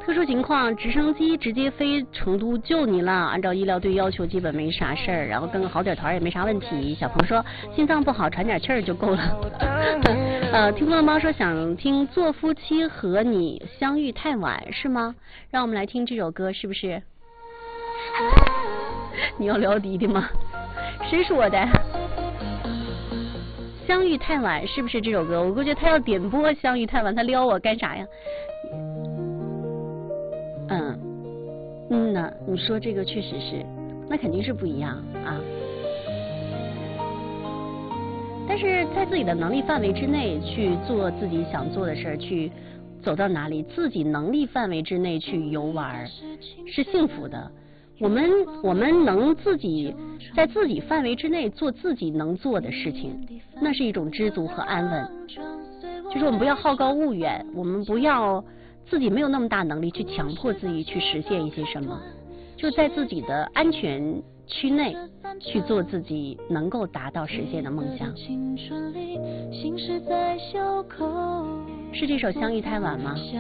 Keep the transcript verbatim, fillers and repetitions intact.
特殊情况，直升机直接飞成都救你了，按照医疗队要求基本没啥事儿，然后跟个好点团也没啥问题。小鹏说心脏不好，喘点气儿就够了。呃，听梦猫说想听做夫妻和你相遇太晚是吗？让我们来听这首歌，是不是？你要撩弟弟吗？谁说的？相遇太晚是不是这首歌？我估计他要点播相遇太晚，他撩我干啥呀？嗯嗯呐，你说这个确实是，那肯定是不一样啊。但是在自己的能力范围之内去做自己想做的事儿，去走到哪里，自己能力范围之内去游玩，是幸福的。我们我们能自己在自己范围之内做自己能做的事情，那是一种知足和安稳。就是我们不要好高骛远，我们不要自己没有那么大能力去强迫自己去实现一些什么，就在自己的安全区内去做自己能够达到实现的梦想。是这首《相遇太晚》吗？